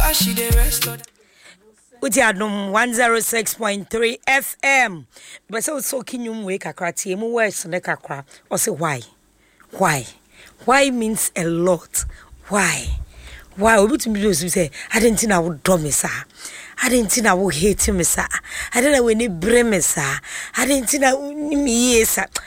Uti adum 106.3 FM. But so kinyum we kakra tie mu words ne kakra. Or say why? Why means a lot. Why? Obi to me say I didn't think I would do me sir. I didn't think I would hate him sir. I didn't know when he bring me sir. I didn't think I would me sir.